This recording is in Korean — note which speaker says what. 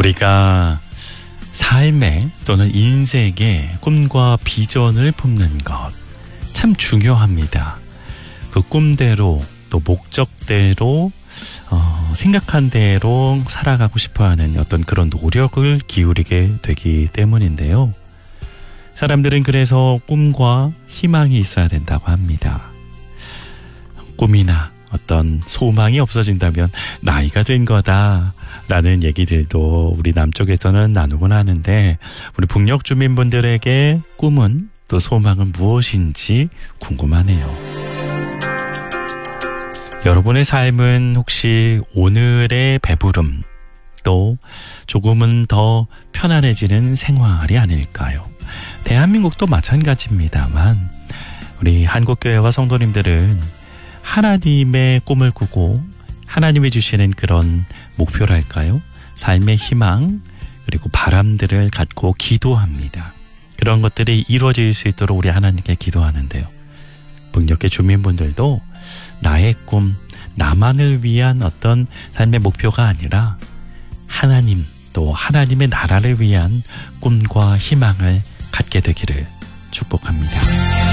Speaker 1: 우리가 삶에 또는 인생에 꿈과 비전을 품는 것 참 중요합니다. 그 꿈대로 또 목적대로 생각한 대로 살아가고 싶어하는 어떤 그런 노력을 기울이게 되기 때문인데요. 사람들은 그래서 꿈과 희망이 있어야 된다고 합니다. 꿈이나 어떤 소망이 없어진다면 나이가 든 거다라는 얘기들도 우리 남쪽에서는 나누곤 하는데, 우리 북녘 주민분들에게 꿈은 또 소망은 무엇인지 궁금하네요. 여러분의 삶은 혹시 오늘의 배부름 또 조금은 더 편안해지는 생활이 아닐까요? 대한민국도 마찬가지입니다만 우리 한국교회와 성도님들은 하나님의 꿈을 꾸고 하나님이 주시는 그런 목표랄까요? 삶의 희망 그리고 바람들을 갖고 기도합니다. 그런 것들이 이루어질 수 있도록 우리 하나님께 기도하는데요. 북녘의 주민분들도 나의 꿈, 나만을 위한 어떤 삶의 목표가 아니라 하나님 또 하나님의 나라를 위한 꿈과 희망을 갖게 되기를 축복합니다.